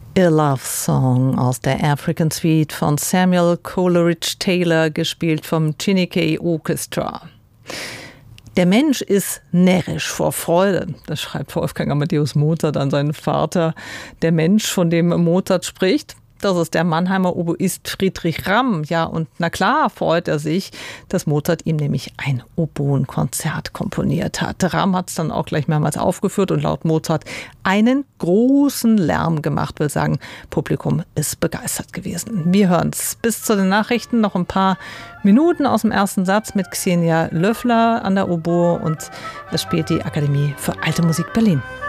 A Love Song aus der African Suite von Samuel Coleridge Taylor, gespielt vom Chineke Orchestra. Der Mensch ist närrisch vor Freude, das schreibt Wolfgang Amadeus Mozart an seinen Vater. Der Mensch, von dem Mozart spricht, das ist der Mannheimer Oboist Friedrich Ramm. Ja, und na klar freut er sich, dass Mozart ihm nämlich ein Oboenkonzert komponiert hat. Ramm hat es dann auch gleich mehrmals aufgeführt und laut Mozart einen großen Lärm gemacht. Will sagen, Publikum ist begeistert gewesen. Wir hören's. Bis zu den Nachrichten noch ein paar Minuten aus dem ersten Satz mit Xenia Löffler an der Oboe, und es spielt die Akademie für Alte Musik Berlin.